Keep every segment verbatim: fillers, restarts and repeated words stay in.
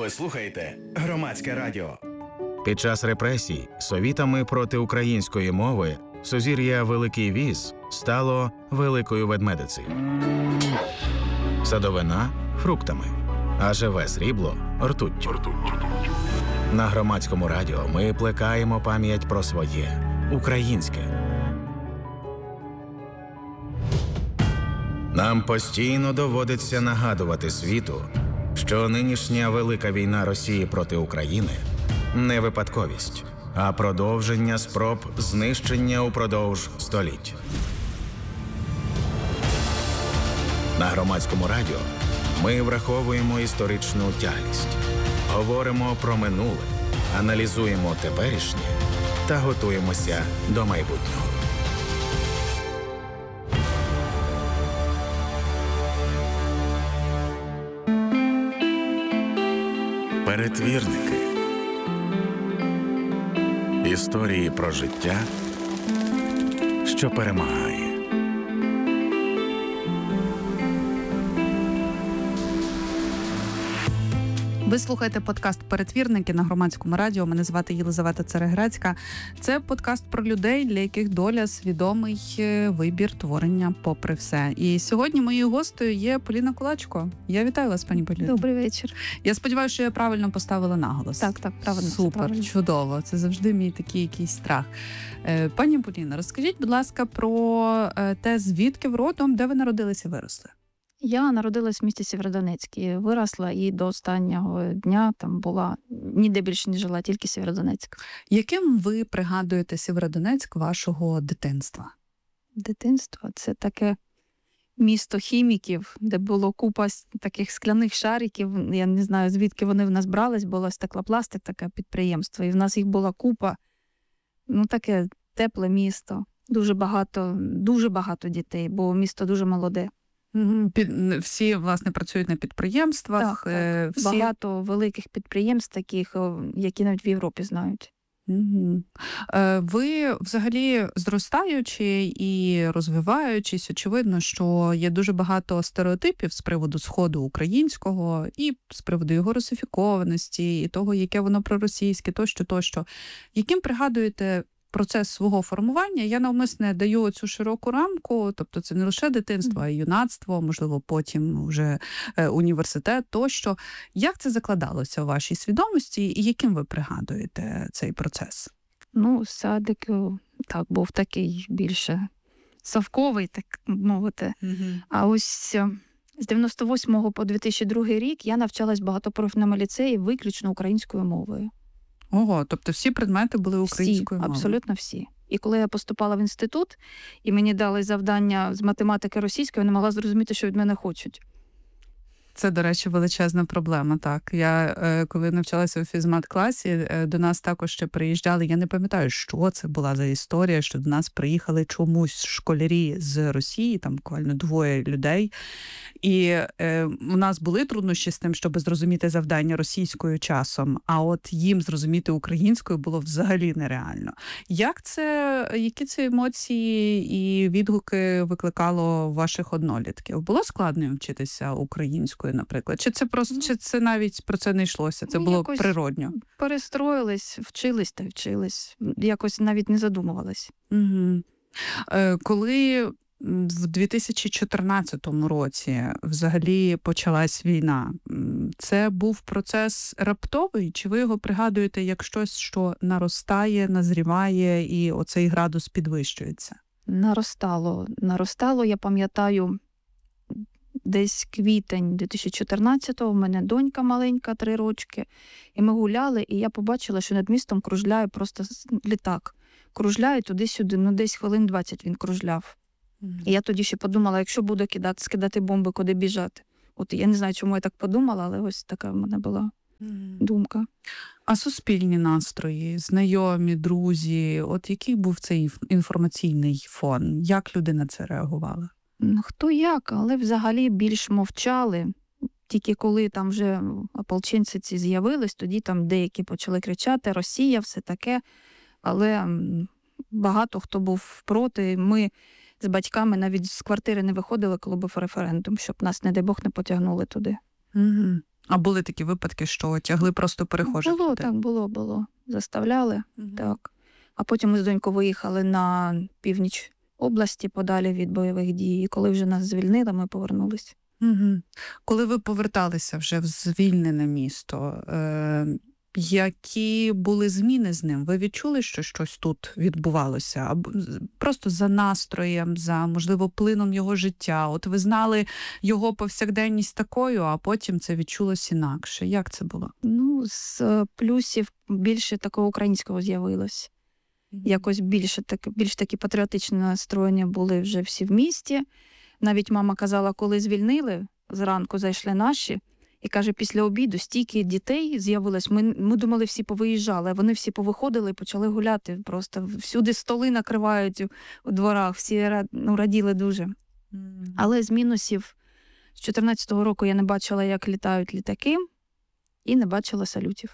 Ви слухаєте Громадське радіо. Під час репресій совітами проти української мови сузір'я Великий Віз стало Великою Ведмедицею. Садовина – фруктами, а живе срібло – ртуттю. На Громадському радіо ми плекаємо пам'ять про своє – українське. Нам постійно доводиться нагадувати світу, що нинішня велика війна Росії проти України – не випадковість, а продовження спроб знищення упродовж століть. На Громадському радіо ми враховуємо історичну тяглість, говоримо про минуле, аналізуємо теперішнє та готуємося до майбутнього. Перетвірники. Історії про життя, що перемагає. Ви слухаєте подкаст «Перетвірники» на Громадському радіо. Мене звати Єлизавета Цереграцька. Це подкаст про людей, для яких доля – свідомий вибір творення попри все. І сьогодні моєю гостею є Поліна Кулачко. Я вітаю вас, пані Поліна. Добрий вечір. Я сподіваюся, що я правильно поставила наголос. Так, так, правильно. Супер, чудово. Це завжди мій такий якийсь страх. Пані Поліна, розкажіть, будь ласка, про те, звідки ви родом, де ви народилися і виросли? Я народилась в місті Сєвєродонецьк і виросла, і до останнього дня там була, ніде більше не жила, тільки Сєвєродонецьк. Яким ви пригадуєте Сєвєродонецьк вашого дитинства? Дитинство – це таке місто хіміків, де було купа таких скляних шариків. Я не знаю, звідки вони в нас брались, було стеклопластик, таке підприємство, і в нас їх була купа. Ну, таке тепле місто, дуже багато, дуже багато дітей, бо місто дуже молоде. Під, всі, власне, працюють на підприємствах. Так, так. Всі... Багато великих підприємств таких, які навіть в Європі знають. Угу. Ви, взагалі, зростаючи і розвиваючись, очевидно, що є дуже багато стереотипів з приводу Сходу українського і з приводу його русифікованості, і того, яке воно проросійське, тощо, тощо. Яким пригадуєте процес свого формування? Я навмисне даю цю широку рамку, тобто це не лише дитинство, а й юнацтво, можливо, потім вже університет, тощо. Як це закладалося у вашій свідомості і яким ви пригадуєте цей процес? Ну, садик, так, був такий більше совковий, так мовити. Угу. А ось з дев'яносто восьмого по дві тисячі другий рік я навчалась в багатопрофільному ліцеї виключно українською мовою. Ого, тобто всі предмети були українською мовою? Всі, абсолютно всі. І коли я поступала в інститут, і мені дали завдання з математики російської, я не могла зрозуміти, що від мене хочуть. Це, до речі, величезна проблема, так. Я, коли навчалася у фізмат-класі, до нас також ще приїжджали, я не пам'ятаю, що це була за історія, що до нас приїхали чомусь школярі з Росії, там буквально двоє людей, і е, у нас були труднощі з тим, щоб зрозуміти завдання російською часом, а от їм зрозуміти українською було взагалі нереально. Як це, які це емоції і відгуки викликало ваших однолітків? Було складно вчитися українською, наприклад? Чи це просто, чи це навіть про це не йшлося? Це ну, було природньо? Перестроїлись, вчились та вчились. Якось навіть не задумувались. Угу. Е, коли в дві тисячі чотирнадцятому році взагалі почалась війна, це був процес раптовий? Чи ви його пригадуєте як щось, що наростає, назріває і оцей градус підвищується? Наростало. Наростало, я пам'ятаю, десь квітень дві тисячі чотирнадцятого, в мене донька маленька, три рочки, і ми гуляли, і я побачила, що над містом кружляє просто літак. Кружляє туди-сюди, ну десь хвилин двадцять він кружляв. Mm. І я тоді ще подумала, якщо буду кидати, скидати бомби, куди біжати. От я не знаю, чому я так подумала, але ось така в мене була mm. думка. А суспільні настрої, знайомі, друзі, от який був цей інформаційний фон? Як люди на це реагували? Хто як, але взагалі більш мовчали. Тільки коли там вже ополченці ці з'явились, тоді там деякі почали кричати «Росія», все таке. Але багато хто був проти. Ми з батьками навіть з квартири не виходили, коли був референдум, щоб нас, не дай Бог, не потягнули туди. Угу. А були такі випадки, що тягли просто перехожих Було, людей? так, було, було. Заставляли, Мгм. так. А потім ми з донькою виїхали на північ області, подалі від бойових дій. І коли вже нас звільнили, ми повернулись. Угу. Коли ви поверталися вже в звільнене місто, е, які були зміни з ним? Ви відчули, що щось тут відбувалося? Або з- просто за настроєм, за, можливо, плином його життя? От ви знали його повсякденність такою, а потім це відчулось інакше. Як це було? Ну, з е, плюсів більше такого українського з'явилось. Якось більше так, більш такі патріотичні настроєння були вже всі в місті. Навіть мама казала, коли звільнили, зранку зайшли наші, і каже, після обіду стільки дітей з'явилось. Ми, ми думали, всі повиїжджали, а вони всі повиходили і почали гуляти. Просто всюди столи накривають у, у дворах, всі ра- ну, раділи дуже. Мгм. Але з мінусів з чотирнадцятого року я не бачила, як літають літаки, і не бачила салютів.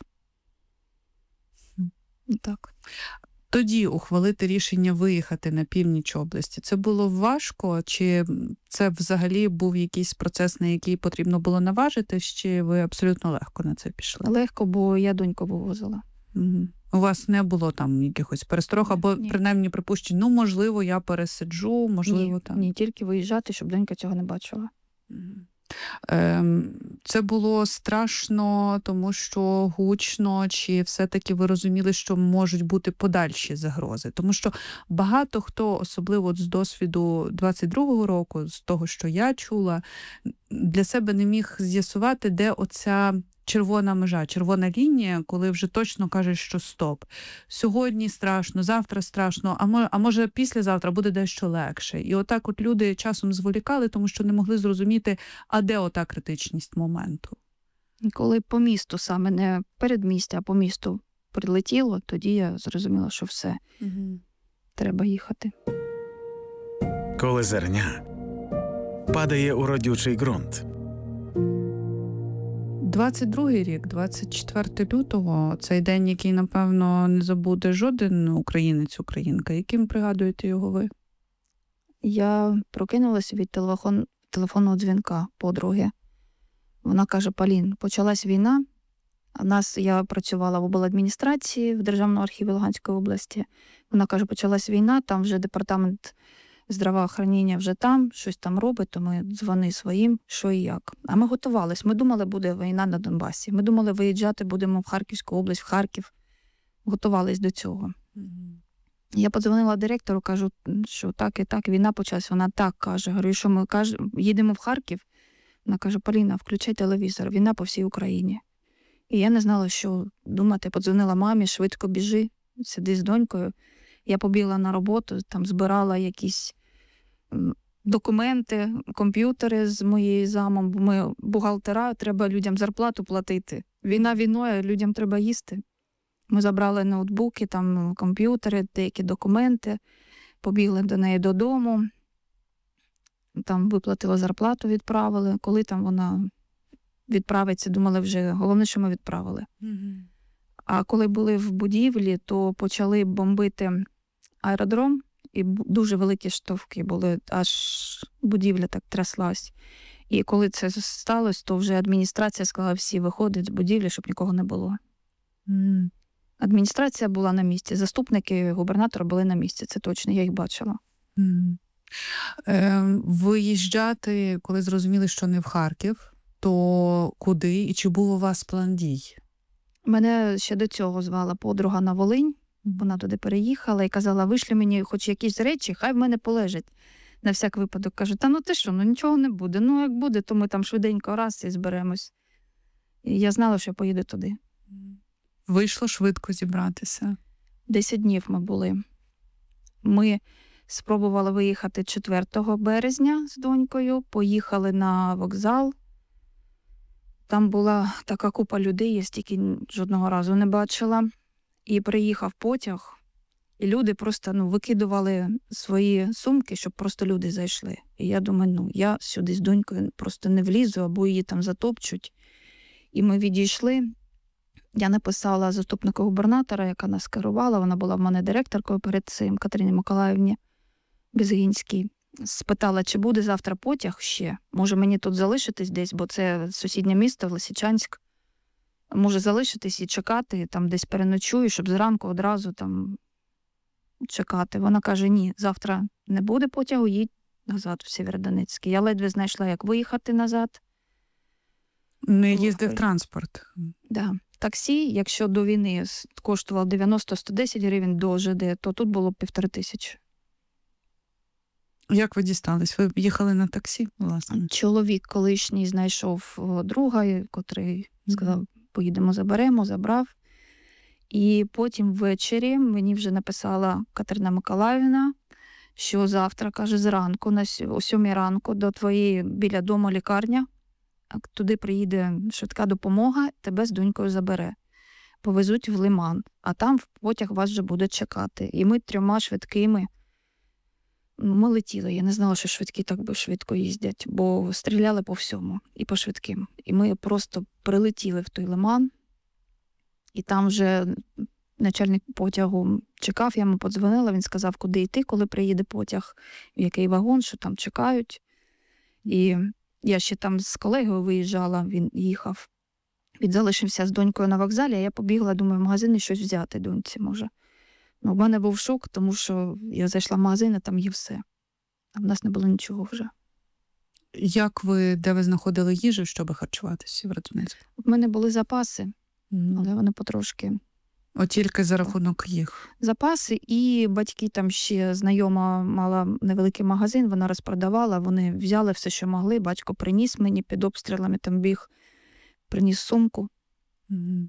Мгм. Так. Тоді ухвалити рішення виїхати на північ області, це було важко? Чи це взагалі був якийсь процес, на який потрібно було наважитись, чи ви абсолютно легко на це пішли? Легко, бо я доньку вивозила. Мгм. У вас не було там якихось пересторог, або Ні. принаймні припущень, ну, можливо, я пересиджу, можливо, Ні, там. ні, тільки виїжджати, щоб донька цього не бачила. Мгм. Ем, це було страшно, тому що гучно, чи все-таки ви розуміли, що можуть бути подальші загрози? Тому що багато хто, особливо от з досвіду двадцять другого року, з того, що я чула, для себе не міг з'ясувати, де оця червона межа, червона лінія, коли вже точно кажеш, що стоп. Сьогодні страшно, завтра страшно, а може, а може післязавтра буде дещо легше. І отак от люди часом зволікали, тому що не могли зрозуміти, а де ота критичність моменту. І коли по місту, саме не передмістя, а по місту прилетіло, тоді я зрозуміла, що все, треба їхати. Коли зерня падає у родючий ґрунт. двадцять другий рік, двадцять четвертого лютого, цей день, який, напевно, не забуде жоден українець, українка. Яким пригадуєте його ви? Я прокинулася від телефон, телефонного дзвінка подруги. Вона каже, Полін, почалась війна. У нас, я працювала в обладміністрації в Державному архіві Луганської області. Вона каже, почалась війна, там вже департамент здравоохранення вже там, щось там робить, то ми дзвони своїм, що і як. А ми готувались. Ми думали, буде війна на Донбасі. Ми думали, виїжджати будемо в Харківську область, в Харків. Готувались до цього. Я подзвонила директору, кажу, що так і так, війна почалась. Вона так каже. Говорю, що ми каже, їдемо в Харків. Вона каже, Поліна, включай телевізор, війна по всій Україні. І я не знала, що думати. Подзвонила мамі, швидко біжи, сиди з донькою. Я побігла на роботу, там збирала якісь м, документи, комп'ютери з моєю замом, бо ми бухгалтера, треба людям зарплату платити. Війна війною, людям треба їсти. Ми забрали ноутбуки, там комп'ютери, деякі документи, побігли до неї додому, там виплатила зарплату, відправили. Коли там вона відправиться, думали вже, головне, що ми відправили. А коли були в будівлі, то почали бомбити аеродром, і бу- дуже великі штовхи були, аж будівля так тряслась. І коли це сталося, то вже адміністрація сказала, всі виходять з будівлі, щоб нікого не було. Мгм. Адміністрація була на місці, заступники губернатора були на місці, це точно, я їх бачила. Мгм. Е, виїжджати, коли зрозуміли, що не в Харків, то куди і чи був у вас план дій? Мене ще до цього звала подруга на Волинь, вона туди переїхала і казала, вийшли мені хоч якісь речі, хай в мене полежать. На всяк випадок кажу, та ну ти що, ну нічого не буде. Ну як буде, то ми там швиденько раз і зберемось. І я знала, що я поїду туди. Вийшло швидко зібратися. Десять днів ми були. Ми спробували виїхати четвертого березня з донькою, поїхали на вокзал. Там була така купа людей, я стільки жодного разу не бачила. І приїхав потяг, і люди просто ну, викидували свої сумки, щоб просто люди зайшли. І я думаю, ну, я сюди з донькою просто не влізу, або її там затопчуть. І ми відійшли. Я написала заступнику губернатора, яка нас керувала, вона була в мене директоркою перед цим, Катерині Миколаївні Безгінській. спитала, чи буде завтра потяг ще. Може мені тут залишитись десь, бо це сусіднє місто, Лисичанськ. Може залишитись і чекати, там десь переночую, щоб зранку одразу там чекати. Вона каже, ні, завтра не буде потягу, їдь назад в Сєвєродонецьк. Я ледве знайшла, як виїхати назад. Не їздив транспорт. Да. Таксі, якщо до війни коштувало дев'яносто - сто десять гривень до ЖД, то тут було півтори тисячі. Як ви дістались? Ви їхали на таксі, власне? Чоловік колишній знайшов друга, котрий сказав, поїдемо заберемо, забрав. І потім ввечері мені вже написала Катерина Миколаївна, що завтра, каже, зранку, на о сьомій ранку до твоєї біля дому лікарня, туди приїде швидка допомога, тебе з донькою забере. Повезуть в Лиман, а там потяг вас вже буде чекати. І ми трьома швидкими, ми летіли. Я не знала, що швидкі так би швидко їздять, бо стріляли по всьому і по швидким. І ми просто прилетіли в той Лиман, і там вже начальник потягу чекав, я йому подзвонила, він сказав, куди йти, коли приїде потяг, в який вагон, що там чекають. І я ще там з колегою виїжджала, він їхав. Він залишився з донькою на вокзалі, а я побігла, думаю, в магазин і щось взяти доньці, може. Ну, в мене був шок, тому що я зайшла в магазин, а там є все. А в нас не було нічого вже. Як ви, де ви знаходили їжу, щоб харчуватися в Сєвєродонецьку? У мене були запаси, Mm. але вони потрошки. От тільки за рахунок їх. Запаси, і батьки там ще знайома мала невеликий магазин, вона розпродавала, вони взяли все, що могли, батько приніс мені під обстрілами, там біг, приніс сумку. Mm.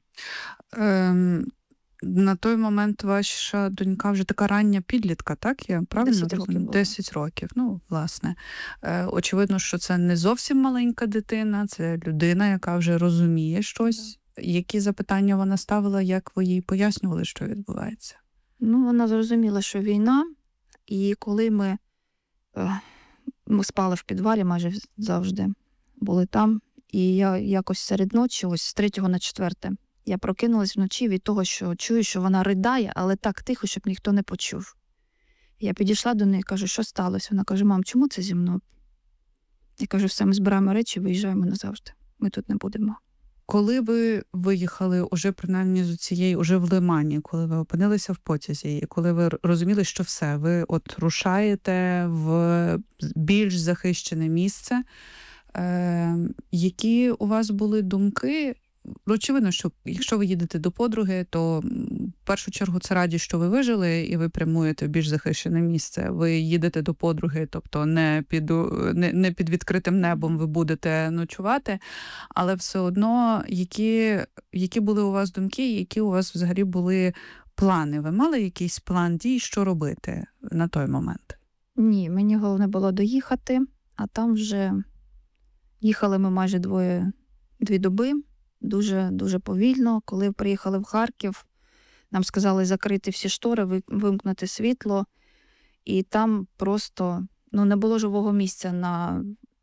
Ем, на той момент ваша донька вже така рання підлітка, так? Я правильно десять років було. десять років, ну, власне. Е, очевидно, що це не зовсім маленька дитина, це людина, яка вже розуміє щось. Які запитання вона ставила, як ви їй пояснювали, що відбувається? Ну, вона зрозуміла, що війна, і коли ми, е, ми спали в підвалі майже завжди, були там, і я якось серед ночі, ось з третього на четверте, я прокинулась вночі від того, що чую, що вона ридає, але так тихо, щоб ніхто не почув. Я підійшла до неї, кажу, що сталося? Вона каже, мам, чому це зі мною? Я кажу, все, ми збираємо речі, виїжджаємо назавжди. Ми тут не будемо. Коли ви виїхали уже принаймні з цієї, уже в Лимані, коли ви опинилися в потязі, і коли ви розуміли, що все, ви от рушаєте в більш захищене місце, е, які у вас були думки? Очевидно, що якщо ви їдете до подруги, то в першу чергу це радість, що ви вижили, і ви прямуєте в більш захищене місце. Ви їдете до подруги, тобто не під, не, не під відкритим небом ви будете ночувати, але все одно, які, які були у вас думки, які у вас взагалі були плани? Ви мали якийсь план дій, що робити на той момент? Ні, мені головне було доїхати, а там вже їхали ми майже двоє, дві доби. Дуже-дуже повільно. Коли приїхали в Харків, нам сказали закрити всі штори, вимкнути світло. І там просто ну, не було живого місця на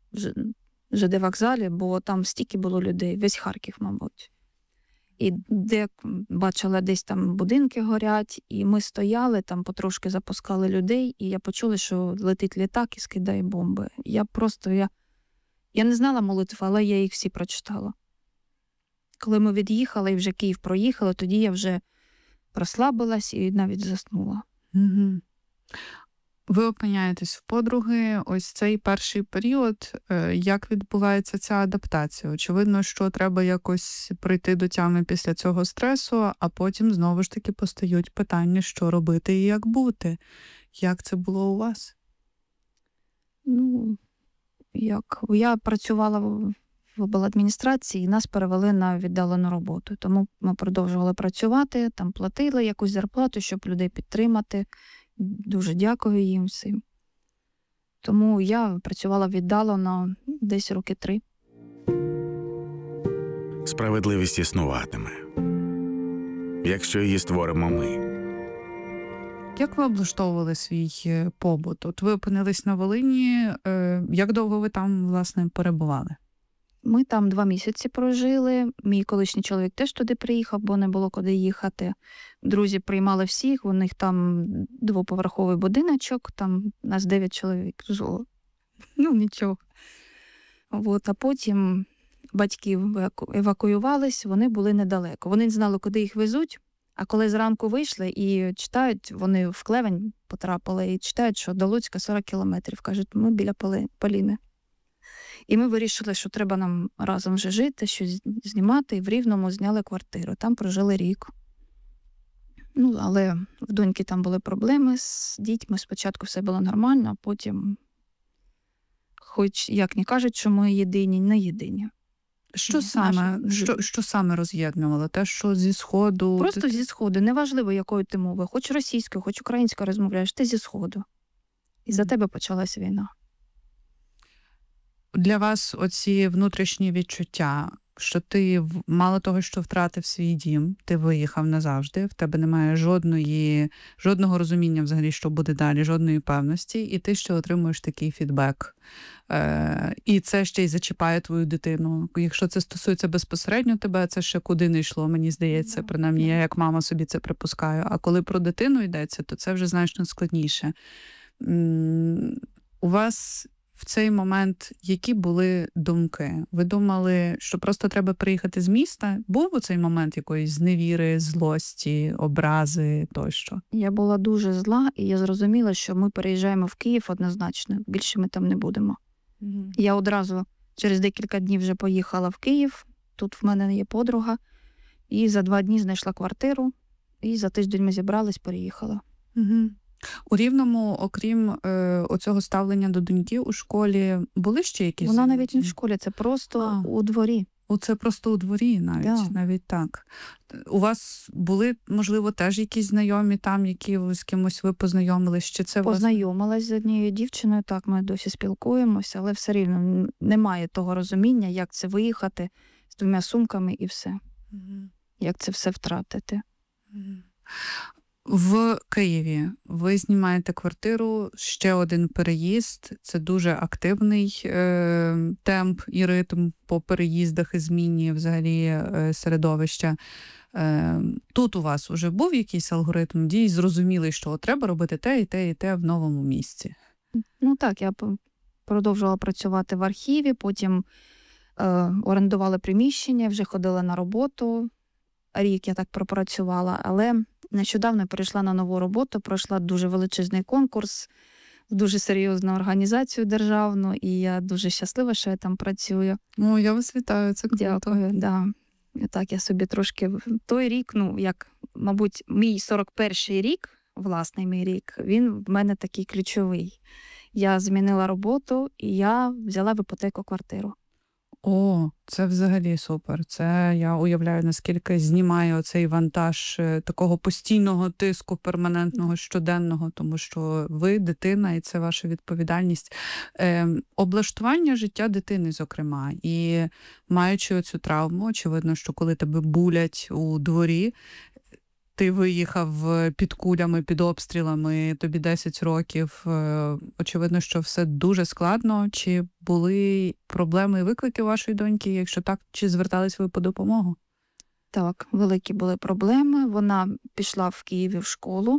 ЖД-вокзалі, бо там стільки було людей, весь Харків, мабуть. І де бачила, десь там будинки горять, і ми стояли, там потрошки запускали людей, і я почула, що летить літак і скидає бомби. Я просто, я, я не знала молитв, але я їх всі прочитала. Коли ми від'їхали і вже Київ проїхали, тоді я вже розслабилась і навіть заснула. Угу. Ви опиняєтесь в подруги. Ось цей перший період, як відбувається ця адаптація? Очевидно, що треба якось прийти до тями після цього стресу, а потім знову ж таки постають питання, що робити і як бути. Як це було у вас? Ну, як? Я працювала в в обладміністрації, і нас перевели на віддалену роботу. Тому ми продовжували працювати, там платили якусь зарплату, щоб людей підтримати. Дуже дякую їм всім. Тому я працювала віддалено десь роки три. Справедливість існуватиме, якщо її створимо ми. Як ви облаштовували свій побут? От ви опинились на Волині. Як довго ви там, власне, перебували? Ми там два місяці прожили. Мій колишній чоловік теж туди приїхав, бо не було куди їхати. Друзі приймали всіх, у них там двоповерховий будиночок, там нас дев'ять чоловік жило. Ну, нічого. От, а потім батьки еваку- евакуювались, вони були недалеко. Вони не знали, куди їх везуть, а коли зранку вийшли і читають, вони в Клевень потрапили і читають, що до Луцька сорок кілометрів. Кажуть, ми біля Полі- Поліни. І ми вирішили, що треба нам разом вже жити, щось знімати, і в Рівному зняли квартиру. Там прожили рік. Ну, але в доньки там були проблеми з дітьми. Спочатку все було нормально, а потім, хоч як не кажуть, що ми єдині, не єдині. Що Ні, саме, наша- що, що саме роз'єднувало? Те, що зі Сходу? Просто ти- зі Сходу, неважливо, якою ти мовою, хоч російською, хоч українською розмовляєш, ти зі Сходу. І за Мгм. тебе почалась війна. Для вас оці внутрішні відчуття, що ти в- мало того, що втратив свій дім, ти виїхав назавжди, в тебе немає жодної, жодного розуміння взагалі, що буде далі, жодної певності, і ти ще отримуєш такий фідбек. Е, і це ще й зачіпає твою дитину. Якщо це стосується безпосередньо тебе, це ще куди не йшло, мені здається, Да, принаймні да. я як мама собі це припускаю. А коли про дитину йдеться, то це вже значно складніше. М, У вас в цей момент які були думки? Ви думали, що просто треба приїхати з міста? Був у цей момент якоїсь зневіри, злості, образи тощо? Я була дуже зла, і я зрозуміла, що ми переїжджаємо в Київ однозначно. Більше ми там не будемо. Я одразу через декілька днів вже поїхала в Київ. Тут в мене є подруга. І за два дні знайшла квартиру. І за тиждень ми зібрались, переїхала. Угу. У Рівному, окрім е, оцього ставлення до доньки у школі, були ще якісь? Вона навіть не в взаємодії? школі, це просто А. у дворі. О, це просто у дворі навіть, Да. навіть так. У вас були, можливо, теж якісь знайомі там, які ви з кимось ви познайомились? Чи це власне? Познайомилась з однією дівчиною, так, ми досі спілкуємося, але все рівно н- немає того розуміння, як це виїхати з двома сумками і все. Мгм. Як це все втратити. Мгм. В Києві ви знімаєте квартиру, ще один переїзд. Це дуже активний е, темп і ритм по переїздах і зміні взагалі е, середовища. Е, тут у вас уже був якийсь алгоритм дій, зрозумілий, що от треба робити те і те, і те в новому місці. Ну так, я п- продовжувала працювати в архіві, потім е, орендувала приміщення, вже ходила на роботу. Рік я так пропрацювала, але нещодавно перейшла на нову роботу, пройшла дуже величезний конкурс в дуже серйозну організацію державну, і я дуже щаслива, що я там працюю. О, я вас вітаю, це круто. Дякую, да. І так, я собі трошки в- той рік, ну як, мабуть, мій сорок перший рік, власний мій рік, він в мене такий ключовий. Я змінила роботу і я взяла в іпотеку квартиру. О, це взагалі супер. Це я уявляю, наскільки знімає оцей вантаж е, такого постійного тиску, перманентного, щоденного, тому що ви дитина, і це ваша відповідальність. Е, облаштування життя дитини, зокрема, і маючи оцю травму, очевидно, що коли тебе булять у дворі, ти виїхав е, під кулями, під обстрілами, тобі десять років. е, Очевидно, що все дуже складно. Чи були проблеми і виклики у вашої доньки? Якщо так, чи звертались ви по допомогу? Так, великі були проблеми. Вона пішла в Києві в школу,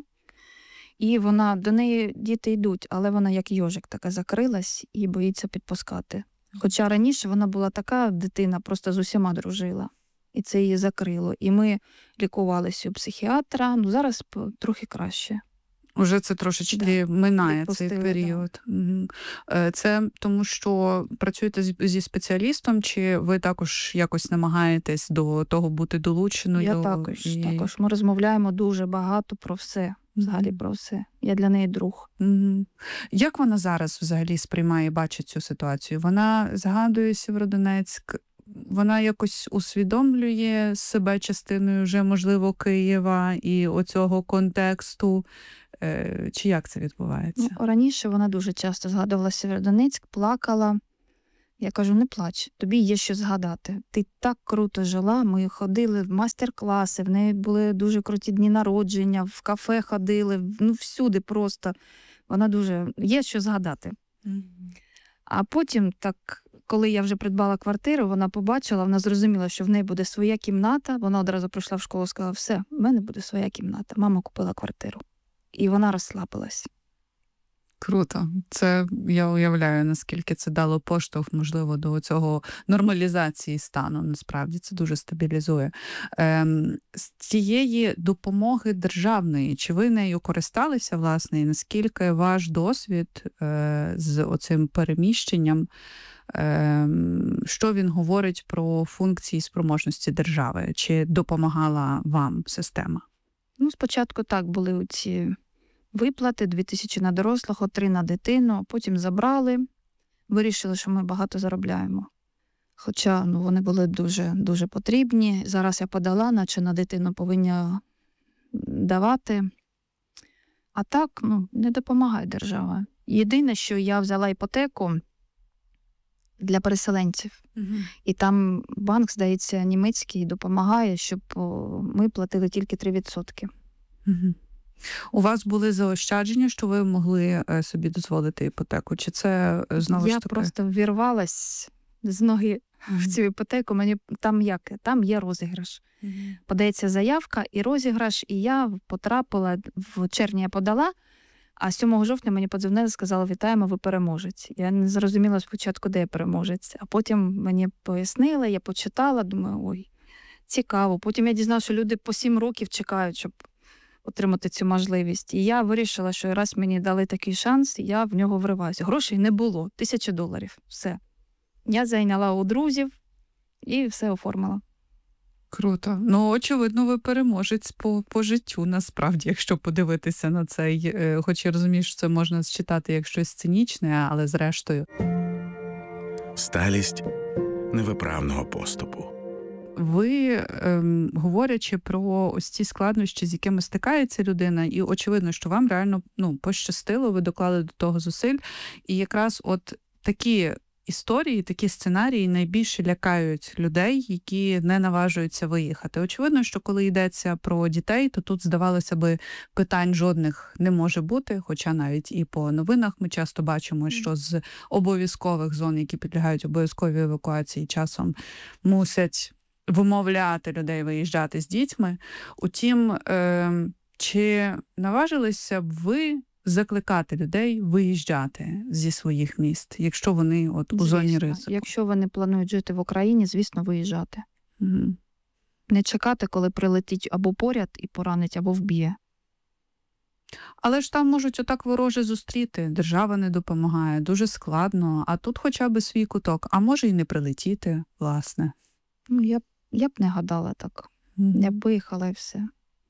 і вона до неї діти йдуть, але вона як йожик така закрилась і боїться підпускати. Хоча раніше вона була така дитина, просто з усіма дружила. І це її закрило. І ми лікувалися у психіатра, ну зараз п- трохи краще. Уже це трошечки минає цей Відпустили, період. Мгм. Е, Це тому, що працюєте з- зі спеціалістом, чи ви також якось намагаєтесь до того бути долученою? Я також, і- також. Ми розмовляємо дуже багато про все, взагалі Мгм. про все. Я для неї друг. Мгм. Як вона зараз взагалі сприймає і бачить цю ситуацію? Вона згадує Сєвєродонецьк, вона якось усвідомлює себе частиною вже, можливо, Києва і оцього контексту. Е, Чи як це відбувається? Ну, раніше вона дуже часто згадувала Сєвєродонецьк, плакала. Я кажу, не плач, тобі є що згадати. Ти так круто жила, ми ходили в майстер-класи, в неї були дуже круті дні народження, в кафе ходили, ну всюди просто. Вона дуже, є що згадати. Мгм. А потім так, коли я вже придбала квартиру, вона побачила, вона зрозуміла, що в неї буде своя кімната. Вона одразу прийшла в школу і сказала, все, в мене буде своя кімната. Мама купила квартиру. І вона розслабилась. Круто. Це я уявляю, наскільки це дало поштовх, можливо, до цього нормалізації стану. Насправді це дуже стабілізує. Ем, з цієї допомоги державної, чи ви нею користалися, власне, і наскільки ваш досвід е, з оцим переміщенням, е, що він говорить про функції і спроможності держави? Чи допомагала вам система? Ну, спочатку так були ці виплати, дві тисячі на дорослого, три на дитину, а потім забрали, вирішили, що ми багато заробляємо. Хоча ну, вони були дуже, дуже потрібні. Зараз я подала, наче на дитину повинні давати. А так, ну, не допомагає держава. Ми, що я взяла іпотеку для переселенців. Угу. І там банк, здається, німецький допомагає, щоб ми платили тільки три відсотки. Угу. У вас були заощадження, що ви могли собі дозволити іпотеку? Чи це знову я ж таки? Я просто ввірвалась з ноги mm-hmm. в цю іпотеку. Мені там як? Там є розіграш. Mm-hmm. Подається заявка і розіграш, і я потрапила, в червні я подала, а сьомого жовтня мені подзвонили, сказали, вітаємо, ви переможець. Я не зрозуміла спочатку, де я переможець, а потім мені пояснили, я почитала, думаю, ой, цікаво. Потім я дізналася, що люди по сім років чекають, щоб отримати цю можливість. І я вирішила, що раз мені дали такий шанс, я в нього вриваюся. Грошей не було. Тисяча доларів. Все. Я зайняла у друзів і все оформила. Круто. Ну, очевидно, ви переможець по, по життю, насправді, якщо подивитися на цей. Хоч я розумію, що це можна считати як щось цинічне, але зрештою. Сталість невиправного поступу. Ви, ем, говорячи про ось ці складнощі, з якими стикається людина, і очевидно, що вам реально ну, пощастило, ви доклали до того зусиль, і якраз от такі історії, такі сценарії найбільше лякають людей, які не наважуються виїхати. Очевидно, що коли йдеться про дітей, то тут, здавалося би, питань жодних не може бути, хоча навіть і по новинах ми часто бачимо, що з обов'язкових зон, які підлягають обов'язковій евакуації, часом мусять вимовляти людей виїжджати з дітьми. Утім, е, чи наважилися б ви закликати людей виїжджати зі своїх міст, якщо вони от у звісно, зоні ризику? Якщо вони планують жити в Україні, звісно, виїжджати. Угу. Не чекати, коли прилетить або поряд і поранить, або вб'є. Але ж там можуть отак вороже зустріти, держава не допомагає, дуже складно, а тут хоча б свій куток, а може й не прилетіти, власне. Ну, я б, я б не гадала так. Mm-hmm. Я б виїхала і все.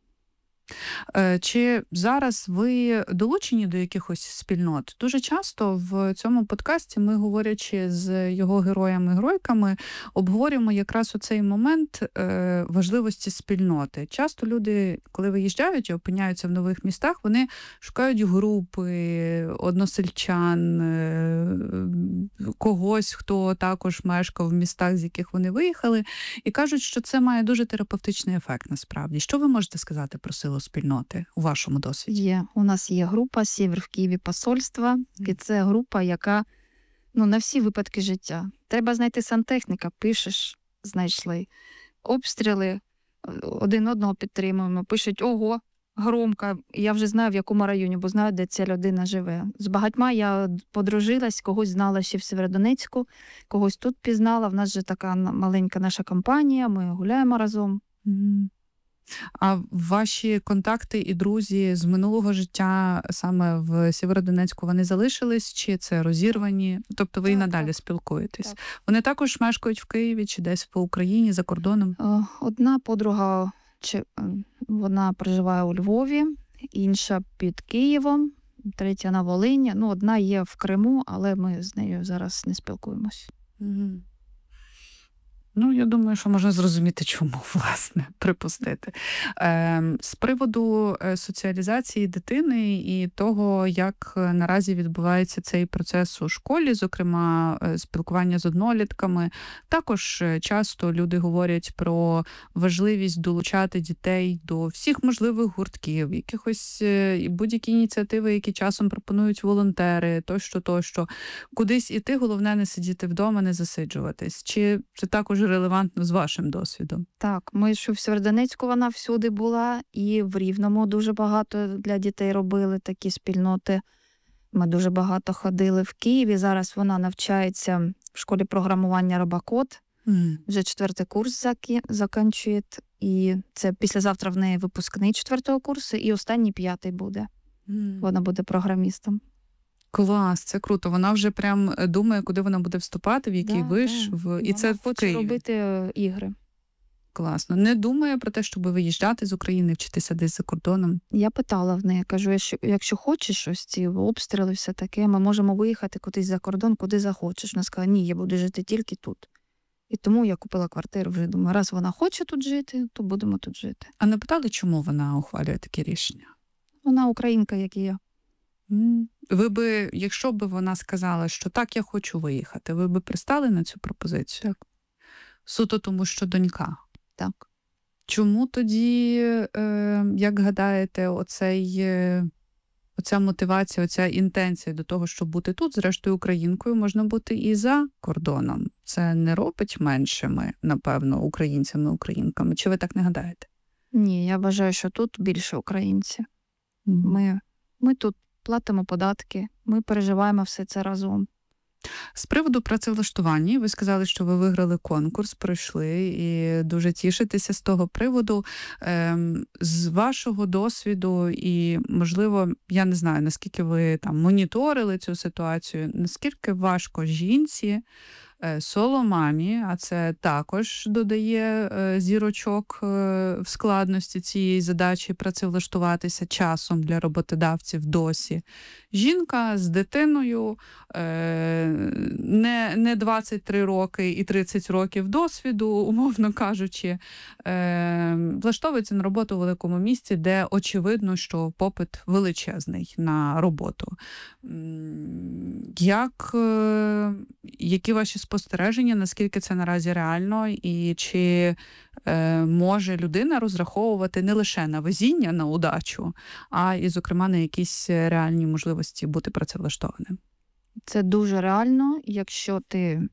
Чи зараз ви долучені до якихось спільнот? Дуже часто в цьому подкасті ми, говорячи з його героями-геройками, обговорюємо якраз оцей момент важливості спільноти. Часто люди, коли виїжджають і опиняються в нових містах, вони шукають групи, односельчан, когось, хто також мешкав в містах, з яких вони виїхали, і кажуть, що це має дуже терапевтичний ефект насправді. Що ви можете сказати про силу спільноти у вашому досвіді? Є. У нас є група «Сєвєр в Києві посольства», і це група, яка ну, на всі випадки життя. Треба знайти сантехніка, пишеш, знайшли. Обстріли, один одного підтримуємо, пишуть «Ого, громко». Я вже знаю, в якому районі, бо знаю, де ця людина живе. З багатьма я подружилась, когось знала ще в Сєвєродонецьку, когось тут пізнала. В нас же така маленька наша компанія, ми гуляємо разом. Mm-hmm. А ваші контакти і друзі з минулого життя саме в Сєвєродонецьку, вони залишились, чи це розірвані? Тобто ви так, і надалі так. спілкуєтесь? Так. Вони також мешкають в Києві чи десь по Україні, за кордоном? Одна подруга, вона проживає у Львові, інша під Києвом, третя на Волині. Ну, одна є в Криму, але ми з нею зараз не спілкуємось. Угу. Ну, я думаю, що можна зрозуміти, чому, власне, припустити. Е, з приводу е, соціалізації дитини і того, як е, наразі відбувається цей процес у школі, зокрема, е, спілкування з однолітками, також е, часто люди говорять про важливість долучати дітей до всіх можливих гуртків, якихось е, будь-які ініціативи, які часом пропонують волонтери, тощо, тощо. Кудись іти, головне не сидіти вдома, не засиджуватись. Чи це також релевантно з вашим досвідом? Так, ми що в Сєвєродонецьку вона всюди була, і в Рівному дуже багато для дітей робили такі спільноти. Ми дуже багато ходили в Києві. Зараз вона навчається в школі програмування «Робокод». Mm. Вже четвертий курс закі- закінчує. І це післязавтра в неї випускний четвертого курсу, і останній п'ятий буде. Mm. Вона буде програмістом. Клас, це круто. Вона вже прям думає, куди вона буде вступати, в який Да, виш, да. в... і Вона це в хоче Києві. робити е, ігри. Класно. Не думає про те, щоб виїжджати з України, вчитися десь за кордоном. Я питала в неї, кажу, якщо, якщо хочеш ось ці обстріли, все таке, ми можемо виїхати кудись за кордон, куди захочеш. Вона сказала, ні, я буду жити тільки тут. І тому я купила квартиру вже. Думаю, раз вона хоче тут жити, то будемо тут жити. А не питали, чому вона ухвалює такі рішення? Вона українка, як і я. М. Ви би, якщо б вона сказала, що так, я хочу виїхати, ви би пристали на цю пропозицію? Так. Суто тому, що донька. Так. Чому тоді, е, як гадаєте, оцей, е, оця мотивація, оця інтенція до того, щоб бути тут, зрештою, українкою, можна бути і за кордоном? Це не робить меншими, напевно, українцями, українками? Чи ви так не гадаєте? Ні, я вважаю, що тут більше українці. Ми, ми тут платимо податки, ми переживаємо все це разом. З приводу працевлаштування, ви сказали, що ви виграли конкурс, пройшли і дуже тішитеся з того приводу. Ем, з вашого досвіду і, можливо, я не знаю, наскільки ви там моніторили цю ситуацію, наскільки важко жінці, е, соломамі, а це також додає е, зірочок е, в складності цієї задачі працевлаштуватися часом для роботодавців досі. Жінка з дитиною, е, не, не двадцять три роки і тридцять років досвіду, умовно кажучи, е, влаштовується на роботу у великому місті, де очевидно, що попит величезний на роботу. М, Як, е, які ваші спостереження, наскільки це наразі реально, і чи е, може людина розраховувати не лише на везіння, на удачу, а і, зокрема, на якісь реальні можливості бути працевлаштованим? Це дуже реально, якщо ти е,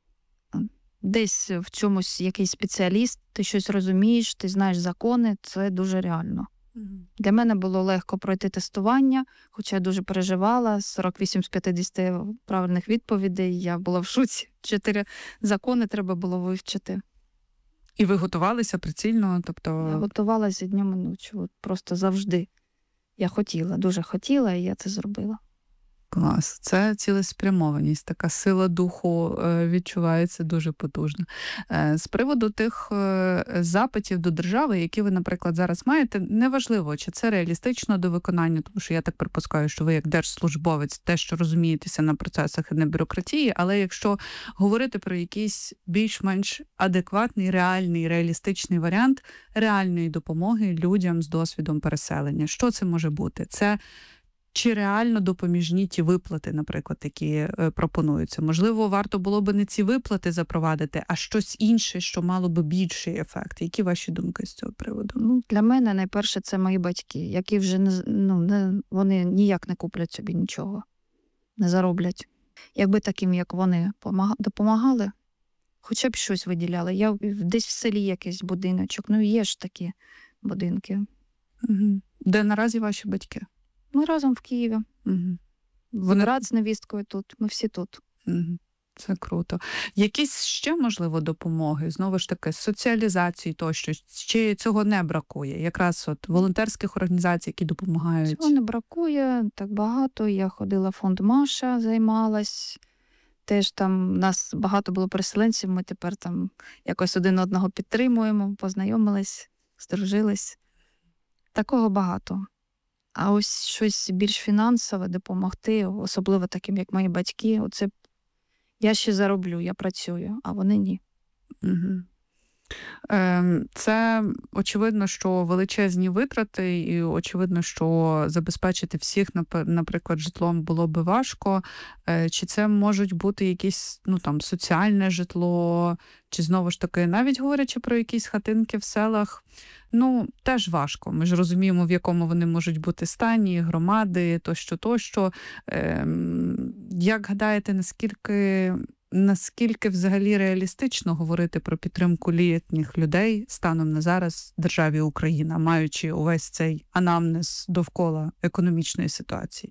десь в чомусь якийсь спеціаліст, ти щось розумієш, ти знаєш закони, це дуже реально. Для мене було легко пройти тестування, хоча я дуже переживала. сорок вісім з п'ятдесят правильних відповідей, я була в шоці. Чотири закони треба було вивчити. І ви готувалися прицільно? Тобто... Я готувалася днем і ночі, от просто завжди. Я хотіла, дуже хотіла, і я це зробила. Клас. Це цілеспрямованість, така сила духу е, відчувається дуже потужно. Е, З приводу тих е, запитів до держави, які ви, наприклад, зараз маєте, неважливо, чи це реалістично до виконання, тому що я так припускаю, що ви як держслужбовець те, що розумієтеся на процесах і на бюрократії, але якщо говорити про якийсь більш-менш адекватний, реальний, реалістичний варіант реальної допомоги людям з досвідом переселення, що це може бути? Це чи реально допоміжні ті виплати, наприклад, які е, пропонуються? Можливо, варто було би не ці виплати запровадити, а щось інше, що мало би більший ефект. Які ваші думки з цього приводу? Ну, для мене найперше це мої батьки, які вже не, з- ну, не, вони ніяк не куплять собі нічого, не зароблять. Якби таким, як вони, помага- допомагали, хоча б щось виділяли. Я в- десь в селі якийсь будиночок, ну є ж такі будинки. Угу. Де наразі ваші батьки? Ми разом в Києві. Угу. Вони брат з невісткою тут, ми всі тут. Угу. Це круто. Якісь ще, можливо, допомоги, знову ж таки, з соціалізації тощо, чи цього не бракує? Якраз от волонтерських організацій, які допомагають. Цього не бракує, так багато. Я ходила в фонд Маша, займалась. Теж там нас багато було переселенців, ми тепер там якось один одного підтримуємо, познайомились, здружились. Такого багато. А ось щось більш фінансове допомогти, особливо таким, як мої батьки, оце б я ще зароблю, я працюю, а вони ні. Угу. Це очевидно, що величезні витрати, і очевидно, що забезпечити всіх, наприклад, житлом було би важко. Чи це можуть бути якісь, ну там, соціальне житло, чи знову ж таки, навіть говорячи про якісь хатинки в селах, ну, теж важко. Ми ж розуміємо, в якому вони можуть бути стані, громади, тощо, тощо. Як гадаєте, наскільки... Наскільки взагалі реалістично говорити про підтримку літніх людей станом на зараз в державі Україна, маючи увесь цей анамнез довкола економічної ситуації?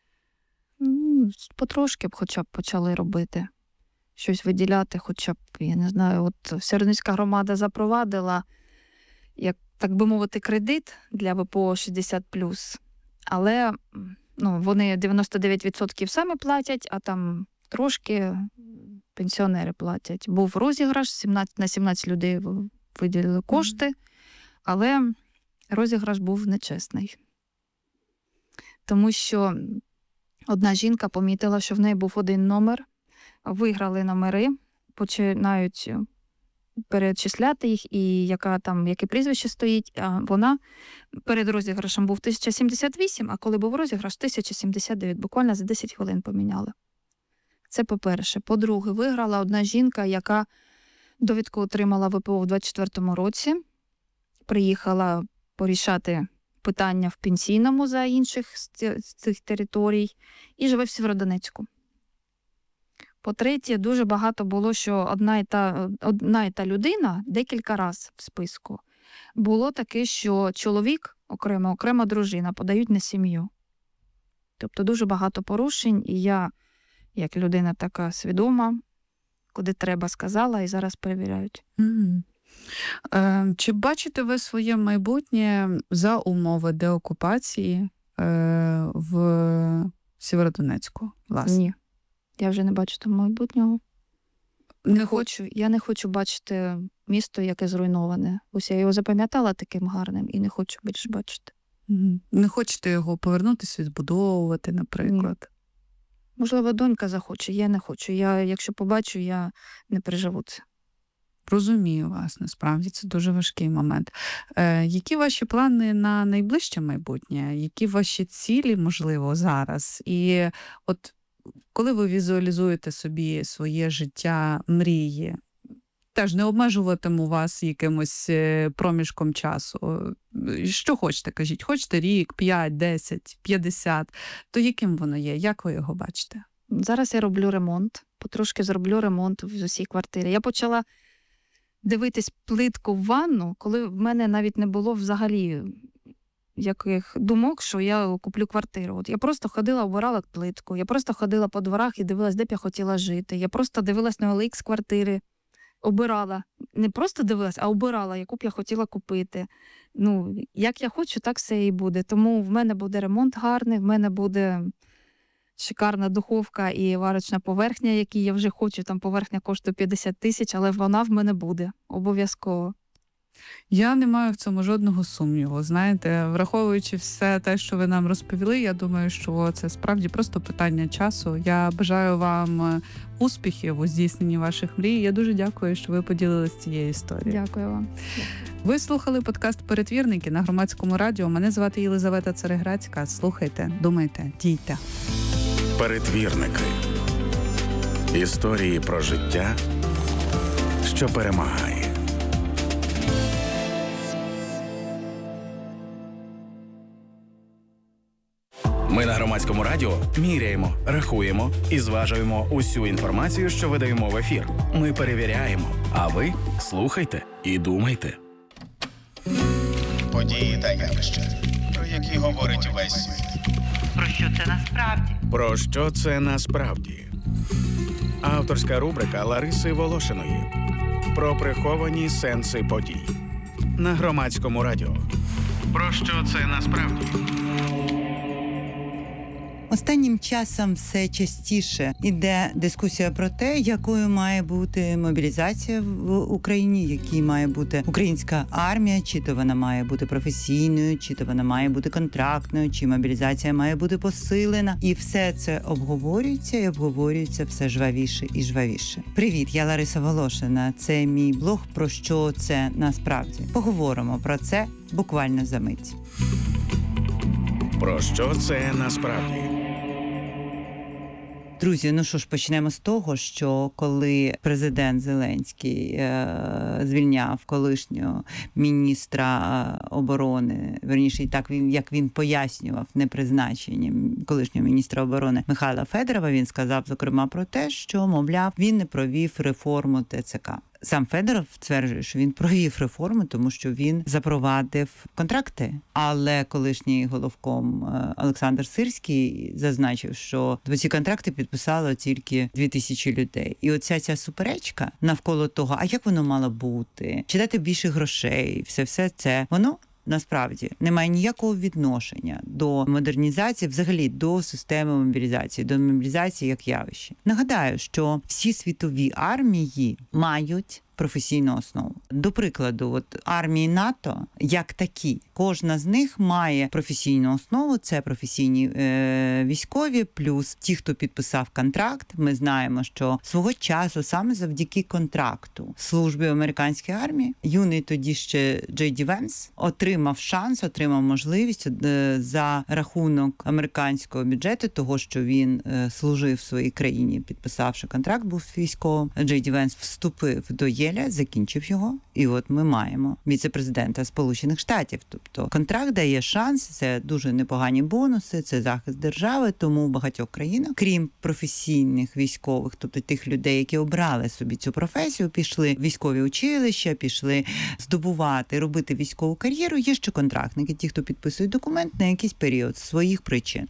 Потрошки б хоча б почали робити. Щось виділяти, хоча б, я не знаю, от Сєвєродонецька громада запровадила, як, так би мовити, кредит для ВПО шістдесят плюс, але ну, вони дев'яносто дев'ять відсотків самі платять, а там трошки пенсіонери платять. Був розіграш, сімнадцять на сімнадцять людей виділили кошти, але розіграш був нечесний. Тому що одна жінка помітила, що в неї був один номер, виграли номери, починають перечисляти їх, і яка там, яке прізвище стоїть, а вона перед розіграшем був тисяча сімдесят вісім, а коли був розіграш, тисяча сімдесят дев'ять, буквально за десять хвилин поміняли. Це по-перше. По-друге, виграла одна жінка, яка довідку отримала ВПО в двадцять четвертому році, приїхала порішати питання в пенсійному за інших з цих територій і живе в Сєвєродонецьку. По-третє, дуже багато було, що одна і та, одна і та людина декілька разів в списку. Було таке, що чоловік окремо, окрема дружина подають на сім'ю. Тобто дуже багато порушень, і я, як людина така свідома, куди треба, сказала, і зараз перевіряють. Mm. Е, чи бачите ви своє майбутнє за умови деокупації е, в Сєвєродонецьку? Власне? Ні. Я вже не бачу там майбутнього. Не, не хочу. Я не хочу бачити місто, яке зруйноване. Ось я його запам'ятала таким гарним і не хочу більше бачити. Mm. Не хочете його повернутися, відбудовувати, наприклад? Ні. Можливо, донька захоче, я не хочу. Я, якщо побачу, я не переживу це. Розумію вас, насправді, це дуже важкий момент. Е, які ваші плани на найближче майбутнє? Які ваші цілі, можливо, зараз? І от коли ви візуалізуєте собі своє життя, мрії, теж не обмежуватиму вас якимось проміжком часу. Що хочете, кажіть? Хочете рік, п'ять, десять, п'ятдесят, то яким воно є? Як ви його бачите? Зараз я роблю ремонт, потрошки зроблю ремонт в усій квартирі. Я почала дивитись плитку в ванну, коли в мене навіть не було взагалі яких думок, що я куплю квартиру. От я просто ходила, обирала плитку, я просто ходила по дворах і дивилась, де б я хотіла жити. Я просто дивилась на О Ел Ікс квартири, обирала. Не просто дивилась, а обирала, яку б я хотіла купити. Ну, як я хочу, так все і буде. Тому в мене буде ремонт гарний, в мене буде шикарна духовка і варочна поверхня, які я вже хочу. Там поверхня коштує п'ятдесят тисяч, але вона в мене буде. Обов'язково. Я не маю в цьому жодного сумніву. Знаєте, враховуючи все те, що ви нам розповіли, я думаю, що це справді просто питання часу. Я бажаю вам успіхів у здійсненні ваших мрій. Я дуже дякую, що ви поділилися цією історією. Дякую вам. Ви слухали подкаст «Перетвірники» на Громадському радіо. Мене звати Єлизавета Цареградська. Слухайте, думайте, дійте. Перетвірники. Історії про життя, що перемагає. Ми на Громадському радіо міряємо, рахуємо і зважуємо усю інформацію, що видаємо в ефір. Ми перевіряємо, а ви слухайте і думайте. Події та явища, про які говорить увесь світ. Про що це насправді? Про що це насправді? Авторська рубрика Лариси Волошиної. Про приховані сенси подій. На Громадському радіо. Про що це насправді? Останнім часом все частіше йде дискусія про те, якою має бути мобілізація в Україні, якій має бути українська армія, чи то вона має бути професійною, чи то вона має бути контрактною, чи мобілізація має бути посилена. І все це обговорюється і обговорюється все жвавіше і жвавіше. Привіт, я Лариса Волошина. Це мій блог «Про що це насправді». Поговоримо про це буквально за мить. Про що це насправді? Друзі, ну що ж, почнемо з того, що коли президент Зеленський е- звільняв колишнього міністра оборони, верніше, і так він, як він пояснював непризначення колишнього міністра оборони Михайла Федорова, він сказав, зокрема, про те, що, мовляв, він не провів реформу ТЦК. Сам Федоров стверджує, що він провів реформи, тому що він запровадив контракти. Але колишній головком Олександр Сирський зазначив, що ці контракти підписало тільки дві тисячі людей. І оця ця суперечка навколо того, а як воно мало бути, чи дати більше грошей, все-все це, воно насправді немає ніякого відношення до модернізації, взагалі до системи мобілізації, до мобілізації як явище. Нагадаю, що всі світові армії мають професійну основу. До прикладу, от армії НАТО, як такі, кожна з них має професійну основу, це професійні е, військові, плюс ті, хто підписав контракт. Ми знаємо, що свого часу, саме завдяки контракту служби американської армії, юний тоді ще Джей Ді Венс отримав шанс, отримав можливість е, за рахунок американського бюджету, того, що він е, служив в своїй країні, підписавши контракт, був військовим. Джей Ді Венс вступив до Єля, закінчив його, і от ми маємо віце-президента Сполучених Штатів. Тобто контракт дає шанс, це дуже непогані бонуси, це захист держави, тому в багатьох країнах, крім професійних військових, тобто тих людей, які обрали собі цю професію, пішли в військові училища, пішли здобувати, робити військову кар'єру, є ще контрактники, ті, хто підписують документ на якийсь період з своїх причин.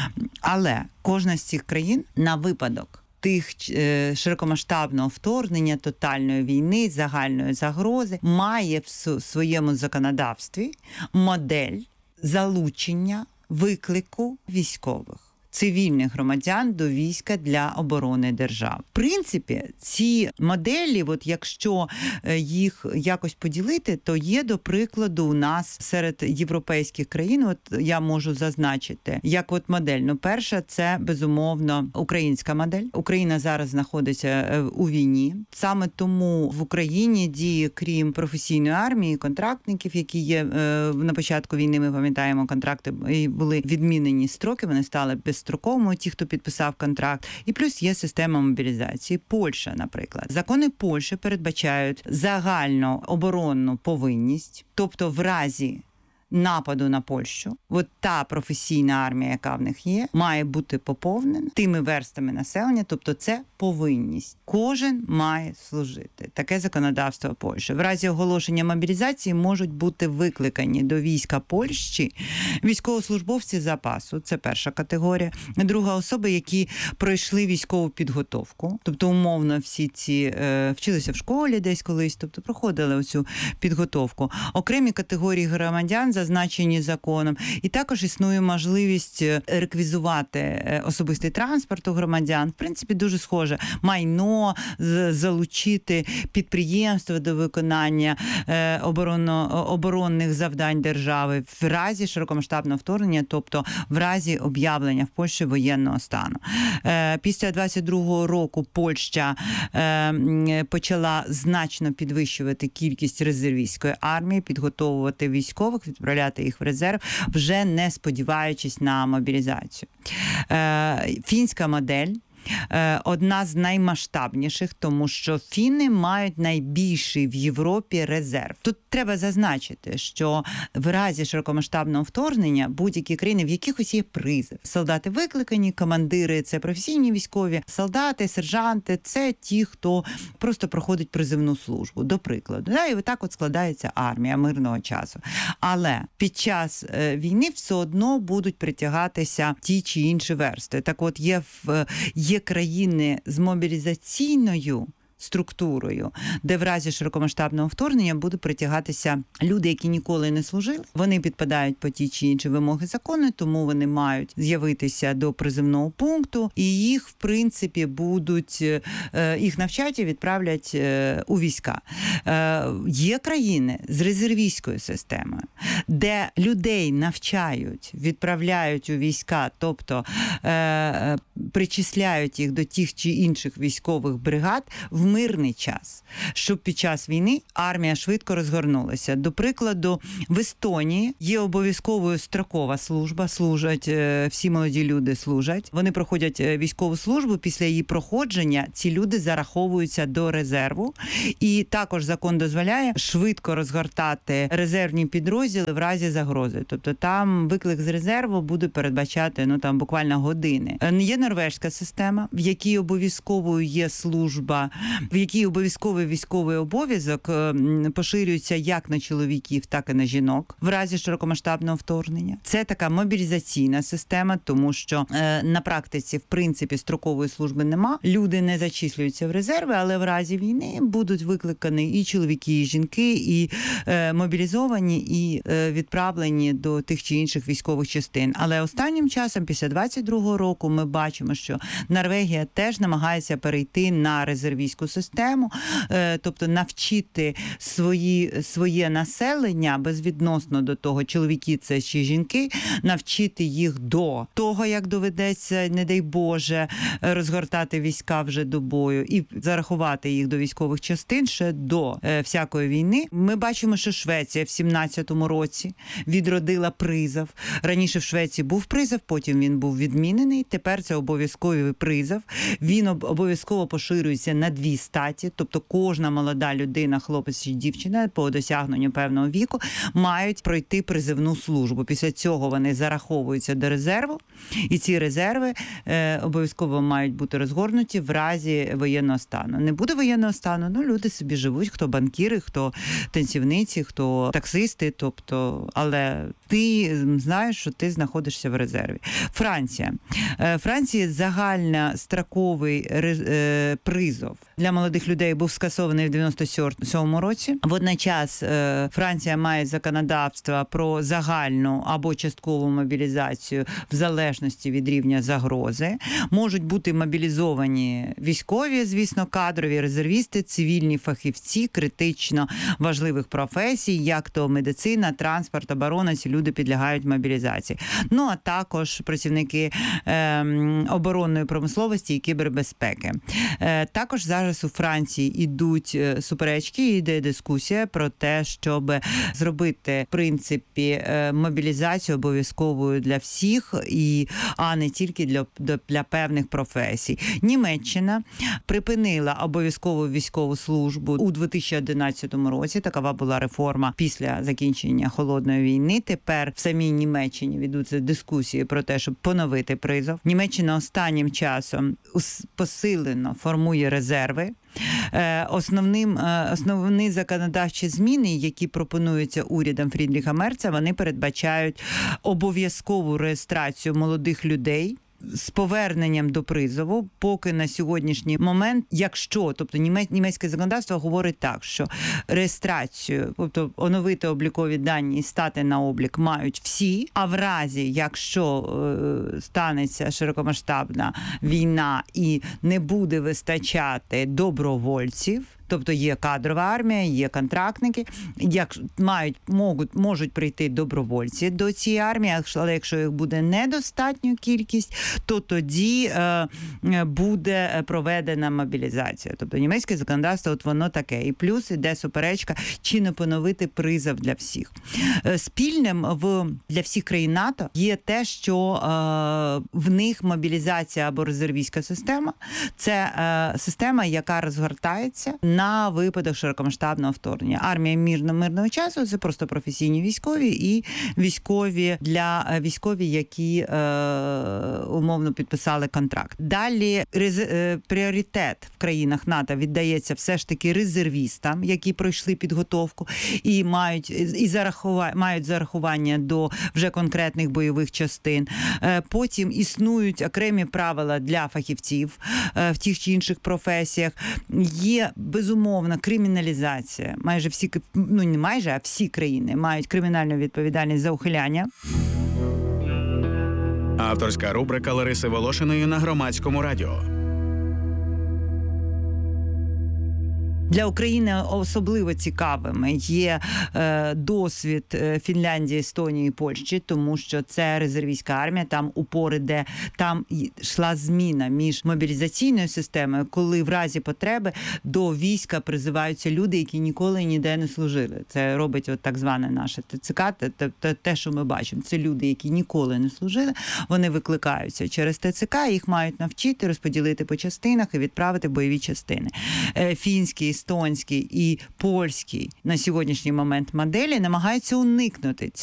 Але кожна з цих країн на випадок тих е, широкомасштабного вторгнення, тотальної війни, загальної загрози, має в своєму законодавстві модель залучення, виклику військових, цивільних громадян до війська для оборони держави. В принципі, ці моделі, от якщо їх якось поділити, то є, до прикладу, у нас серед європейських країн, от я можу зазначити, як от модель. Ну, перша, це, безумовно, українська модель. Україна зараз знаходиться у війні. Саме тому в Україні діє, крім професійної армії, контрактників, які є на початку війни, ми пам'ятаємо, контракти були відмінені строки, вони стали без строковому, ті, хто підписав контракт. І плюс є система мобілізації. Польща, наприклад. Закони Польщі передбачають загальну оборонну повинність, тобто в разі нападу на Польщу, от та професійна армія, яка в них є, має бути поповнена тими верстами населення, тобто це повинність. Кожен має служити. Таке законодавство Польщі. В разі оголошення мобілізації можуть бути викликані до війська Польщі військовослужбовці запасу, це перша категорія. Друга, особи, які пройшли військову підготовку, тобто умовно всі ці е, вчилися в школі десь колись, тобто проходили оцю підготовку. Окремі категорії громадян зазначені законом. І також існує можливість реквізувати особистий транспорт у громадян. В принципі, дуже схоже. Майно, залучити підприємства до виконання оборонно, оборонних завдань держави в разі широкомасштабного вторгнення, тобто в разі об'явлення в Польщі воєнного стану. Після двадцять другого року Польща почала значно підвищувати кількість резервістської армії, підготовувати військових, відправляти їх в резерв, вже не сподіваючись на мобілізацію. Фінська модель одна з наймасштабніших, тому що фіни мають найбільший в Європі резерв. Тут треба зазначити, що в разі широкомасштабного вторгнення будь-які країни, в якихось є призив. Солдати викликані, командири – це професійні військові, солдати, сержанти – це ті, хто просто проходить призивну службу, до прикладу. Да, і отак от складається армія мирного часу. Але під час війни все одно будуть притягатися ті чи інші версти. Так от є в є країни з мобілізаційною структурою, де в разі широкомасштабного вторгнення будуть притягатися люди, які ніколи не служили. Вони підпадають по ті чи інші вимоги закону, тому вони мають з'явитися до призивного пункту, і їх, в принципі, будуть, їх навчать і відправлять у війська. Є країни з резервістською системою, де людей навчають, відправляють у війська, тобто е, причисляють їх до тих чи інших військових бригад в мирний час, щоб під час війни армія швидко розгорнулася. До прикладу, в Естонії є обов'язковою строкова служба, служать, е, всі молоді люди служать. Вони проходять військову службу, після її проходження ці люди зараховуються до резерву. І також закон дозволяє швидко розгортати резервні підрозділи в разі загрози. Тобто там виклик з резерву буде передбачати, ну там буквально години. Є норвежська система, в якій обов'язковою є служба, в якій обов'язковий військовий обов'язок поширюється як на чоловіків, так і на жінок в разі широкомасштабного вторгнення. Це така мобілізаційна система, тому що е, на практиці, в принципі, строкової служби нема. Люди не зачислюються в резерви, але в разі війни будуть викликані і чоловіки, і жінки, і е, мобілізовані, і е, відправлені до тих чи інших військових частин. Але останнім часом, після двадцять другого року, ми бачимо, що Норвегія теж намагається перейти на резервістську систему, е, тобто навчити свої, своє населення, безвідносно до того, чоловіки це чи жінки, навчити їх до того, як доведеться, не дай Боже, розгортати війська вже до бою і зарахувати їх до військових частин ще до е, всякої війни. Ми бачимо, що Швеція в сімнадцятому році відродила призов. Раніше в Швеції був призов, потім він був відмінений. Тепер це обов'язковий призов. Він обов'язково поширюється на дві статі, тобто кожна молода людина, хлопець чи дівчина по досягненню певного віку мають пройти призивну службу. Після цього вони зараховуються до резерву, і ці резерви е, обов'язково мають бути розгорнуті в разі воєнного стану. Не буде воєнного стану, ну люди собі живуть, хто банкіри, хто танцівниці, хто таксисти, тобто, але ти знаєш, що ти знаходишся в резерві. Франція. Франція загальностроковий призов для молодих людей був скасований в дев'яносто сьомому році. Водночас Франція має законодавство про загальну або часткову мобілізацію в залежності від рівня загрози. Можуть бути мобілізовані військові, звісно, кадрові, резервісти, цивільні фахівці критично важливих професій, як то медицина, транспорт, оборона, ці люди підлягають мобілізації. Ну, а також працівники е, оборонної промисловості і кібербезпеки. Е, також зараз у Франції йдуть суперечки, йде дискусія про те, щоб зробити, в принципі, е, мобілізацію обов'язковою для всіх, і, а не тільки для, для певних професій. Німеччина припинила обов'язкову військову службу у дві тисячі одинадцятому році. Такова була реформа після закінчення Холодної війни. Тепер в самій Німеччині ведуться дискусії про те, щоб поновити призов. Німеччина останнім часом посилено формує резерви. Основним, основні законодавчі зміни, які пропонуються урядом Фрідріха Мерца, вони передбачають обов'язкову реєстрацію молодих людей з поверненням до призову, поки на сьогоднішній момент, якщо, тобто німецьке законодавство говорить так, що реєстрацію, тобто оновити облікові дані і стати на облік мають всі, а в разі, якщо е, станеться широкомасштабна війна і не буде вистачати добровольців, тобто є кадрова армія, є контрактники, як мають, можуть, можуть прийти добровольці до цієї армії, але якщо їх буде недостатньо кількість, то тоді е, буде проведена мобілізація. Тобто німецьке законодавство, от воно таке. І плюс іде суперечка, чи не поновити призов для всіх. Спільним в, для всіх країн НАТО є те, що е, в них мобілізація або резервістська система – це е, система, яка розгортається на на випадок широкомасштабного вторгнення. Армія мирно мирного часу це просто професійні військові і військові для військові, які е, умовно підписали контракт. Далі рез, е, пріоритет в країнах НАТО віддається все ж таки резервістам, які пройшли підготовку і мають і зарахува, мають зарахування до вже конкретних бойових частин. Е, потім існують окремі правила для фахівців е, в тих чи інших професіях. Є безумовна криміналізація. Майже всі, ну не майже, а всі країни мають кримінальну відповідальність за ухиляння. Авторська рубрика Лариси Волошиної на Громадському радіо. Для України особливо цікавими є е, досвід Фінляндії, Естонії і Польщі, тому що це резервістська армія, там упор іде, там йшла зміна між мобілізаційною системою, коли в разі потреби до війська призиваються люди, які ніколи ніде не служили. Це робить от так зване наше ТЦК, те, те, що ми бачимо. Це люди, які ніколи не служили, вони викликаються через ТЦК, їх мають навчити, розподілити по частинах і відправити в бойові частини. Е, фінські, естонський і польський на сьогоднішній момент моделі намагаються уникнути